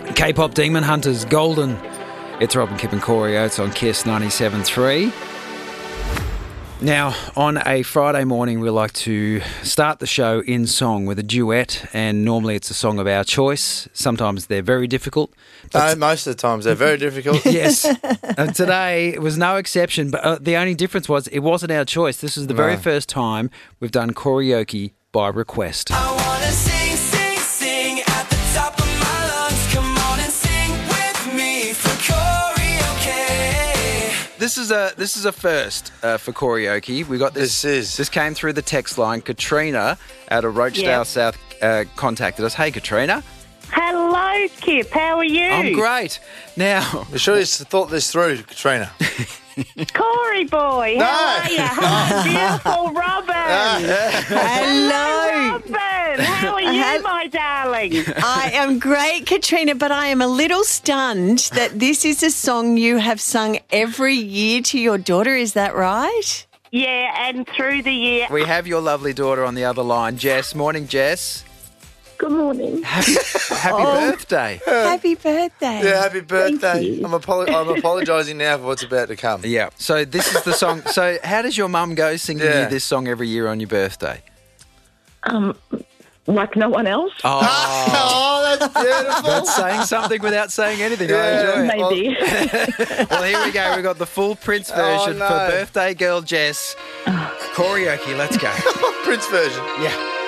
K-pop Demon Hunters, Golden. It's Rob and Kip and Corey Oates on KISS 97.3. Now, on a Friday morning, we like to start the show in song with a duet, and normally it's a song of our choice. Sometimes they're very difficult. No, most of the times they're very difficult. Yes. And today was no exception, but the only difference was it wasn't our choice. This is the very first time we've done karaoke by request. I wanna sing, sing, sing at the top of my lungs. Come on and sing with me for karaoke. This is a first for karaoke. We got this. This came through the text line. Katrina out of Rochdale South contacted us. Hey, Katrina. Hello, Kip. How are you? I'm great. Now, You sure you thought this through, Katrina? Corey boy, how are you? Beautiful Robin. Hello. Robin, how are you, my darling? I am great, Katrina, but I am a little stunned that this is a song you have sung every year to your daughter. Is that right? Yeah, and through the year. we have your lovely daughter on the other line, Jess. Morning, Jess. Good morning. Happy birthday. Happy birthday. Yeah, happy birthday. you. I'm apologising now for what's about to come. Yeah. So this is the song. So how does your mum go singing you this song every year on your birthday? Like no one else, Oh, that's beautiful. That's saying something without saying anything. I enjoy it. maybe. Well, here we go. We've got the full Prince version no. for birthday girl Jess. Karaoke, let's go. Prince version. Yeah.